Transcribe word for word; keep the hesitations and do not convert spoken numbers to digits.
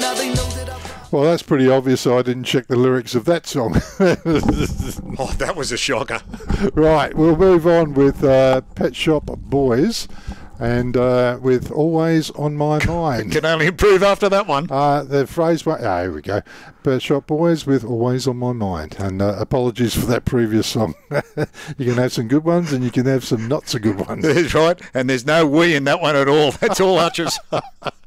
Well, that's pretty obvious. I didn't check the lyrics of that song. Oh, that was a shocker. Right, we'll move on with uh, Pet Shop Boys, and uh, with Always on My Mind. Can only improve after that one. Uh, the phrase, oh, here we go. Pet Shop Boys with Always on My Mind. And uh, apologies for that previous song. You can have some good ones and you can have some not so good ones. That's right. And there's no we in that one at all. That's all Hutchers.